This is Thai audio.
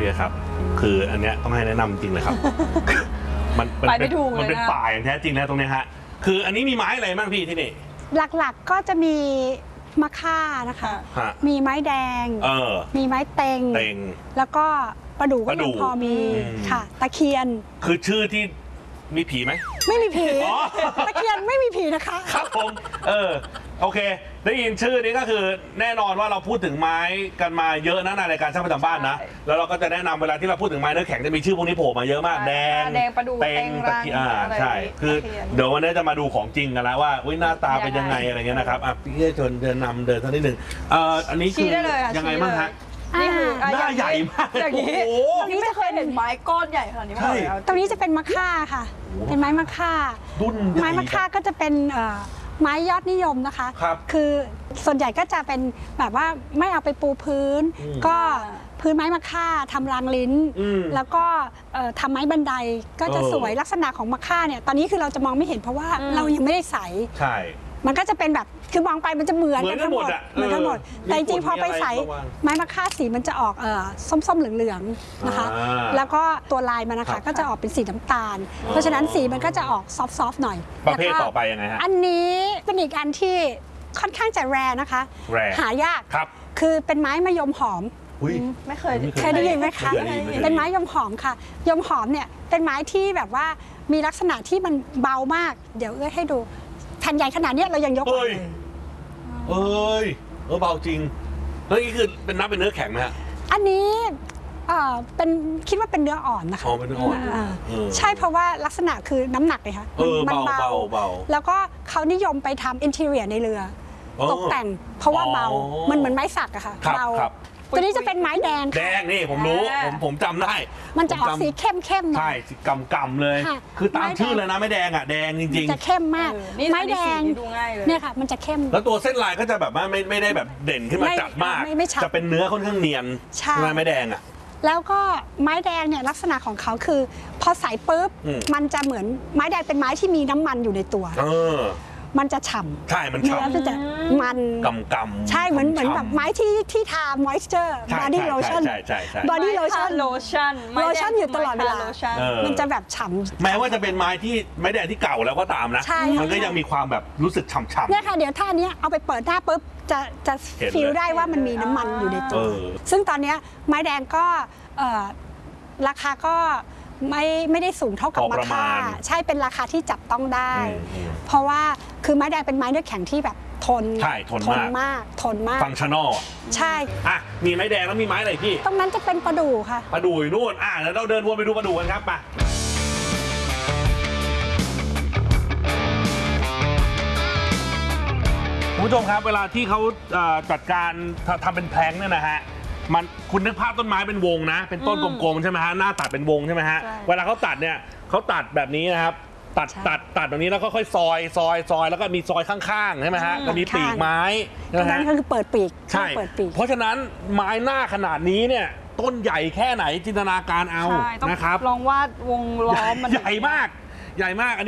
ครับคืออันเนี้ยต้องให้แนะนำจริงเลยครับ มันเป็นป่าอย่างแท้จริงนะตรงนี้ฮะคืออันนี้มีไม้อะไรบ้างพี่ที่นี่หลักๆก็จะมีมะค่านะคะมีไม้แดงมีไม้เต็งแล้วก็ประดู่ก็ยังพอมีค่ะตะเคียนคือชื่อที่มีผีไหมไม่มีผีตะเคียนไม่มีผีนะคะครับผมโอเคได้ยินชื่อนี้ก็คือแน่นอนว่าเราพูดถึงไม้กันมาเยอะนะในรายการช่างประจำบ้านนะแล้วเราก็จะแนะนำเวลาที่เราพูดถึงไม้เนื้อแข็งจะมีชื่อพวกนี้โผล่มาเยอะมากแดงประดู่เต็งตะเคียนใช่คือเดี๋ยววันนี้จะมาดูของจริงกันแล้วว่าหน้าตาเป็นยังไงอะไรเงี้ยนะครับพี่เชิญเดินนำเดินสักนิดหนึ่งอันนี้คือยังไงบ้างฮะนี่คือหน้าใหญ่มากอย่างนี้นี่ไม่เคยเห็นไม้ก้อนใหญ่ขนาดนี้มาก่อนแล้วตรงนี้จะเป็นมะค่าค่ะเป็นไม้มะค่าไม้มะค่าก็จะเป็นไม้ยอดนิยมนะคะคือส่วนใหญ่ก็จะเป็นแบบว่าไม่เอาไปปูพื้นก็พื้นไม้มะค่าทำรางลิ้นแล้วก็ทำไม้บันไดก็จะสวยลักษณะของมะค่าเนี่ยตอนนี้คือเราจะมองไม่เห็นเพราะว่าเรายังไม่ได้ใสใช่มันก็จะเป็นแบบคือมองไปมันจะเหมือนกันทั้งหมดเหมือนทั้งหมดแต่จริงพอไปใสไม้มะค่าสีมันจะออกส้มๆเหลืองๆนะคะแล้วก็ตัวลายมันนะคะก็จะออกเป็นสีน้ำตาลเพราะฉะนั้นสีมันก็จะออกซอฟต์ๆหน่อยประเภทต่อไปยังไงฮะอันนี้เป็นอีกอันที่ค่อนข้างจะแรร์นะคะหายากคือเป็นไม้มะยมหอมไม่เคยได้ยินไหมคะเป็นไม้ยมหอมค่ะยมหอมเนี่ยเป็นไม้ที่แบบว่ามีลักษณะที่มันเบามากเดี๋ยวให้ดูแผ่นใหญ่ขนาดนี้เรายังยกเลยเบาจริงแล้วนี่คือเป็นนับเป็นเนื้อแข็งไหมฮะอันนี้เป็นคิดว่าเป็นเนื้ออ่อนนะคะเป็นเนื้ออ่อนใช่เพราะว่าลักษณะคือน้ำหนักเลยค่ะมันเบาแล้วก็เขานิยมไปทำอินทีเรียในเรือตกแต่งเพราะว่าเบามันเหมือนไม้สักอะค่ะเบาตัวนี้จะเป็นไม้แดงนี่ผมรู้ผมจำได้มันจะออกสีเข้มๆหน่อยใช่สีกำๆเลยคือตามชื่อเลยนะไม้แดงอ่ะแดงจริงๆจะเข้มมากไม้แดงเนี่ยค่ะมันจะเข้มแล้วตัวเส้นลายก็จะแบบว่าไม่ได้แบบเด่นขึ้นมาจัดมากจะเป็นเนื้อค่อนข้างเนียนไม้แดงอ่ะแล้วก็ไม้แดงเนี่ยลักษณะของเขาคือพอใส่ปุ๊บมันจะเหมือนไม้แดงเป็นไม้ที่มีน้ำมันอยู่ในตัวมันจะฉ่ำใช่มันฉ่ำแล้วจะมันกำใช่เหมือนแบบไม้ที่ทามอยส์เจอร์บอดี้โลชั่นบอดี้โลชั่นอยู่ตลอดเวลามันจะแบบฉ่ำแม้ว่าจะเป็นไม้ที่ไม้แดงที่เก่าแล้วก็ตามนะมันก็ยังมีความแบบรู้สึกฉ่ำๆเนี่ยค่ะเดี๋ยวท่านี้เอาไปเปิดหน้าปุ๊บจะฟีลได้ว่ามันมีน้ำมันอยู่ในตัวซึ่งตอนนี้ไม้แดงก็ราคาก็ไม่ได้สูงเท่ากับมะค่าใช่เป็นราคาที่จับต้องได้เพราะว่าคือไม้แดงเป็นไม้เนื้อแข็งที่แบบทนมากฟังชั่นอลใช่มีไม้แดงแล้วมีไม้อะไรพี่ตรงนั้นจะเป็นประดู่ค่ะประดู่นู่นแล้วเราเดินวนไปดูประดู่กันครับไปคุณผู้ชมครับเวลาที่เขาจัดการทำเป็นแพลงเนี่ยนะฮะมันคุณนึกภาพต้นไม้เป็นวงนะเป็นต้นกลมๆใช่ไหมฮะหน้าตัดเป็นวงใช่ไหมฮะเวลาเขาตัดเนี่ยเขาตัดแบบนี้นะครับตัดแบบนี้แล้วก็ค่อยซอยแล้วก็มีซอยข้างๆใช่ไหมฮะก็มีปีกไม้นะฮะก็คือเปิดปีกใช่เพราะฉะนั้นไม้หน้าขนาดนี้เนี่ยต้นใหญ่แค่ไหนจินตนาการเอานะครับลองวาดวงล้อมมันใหญ่มากอันนี้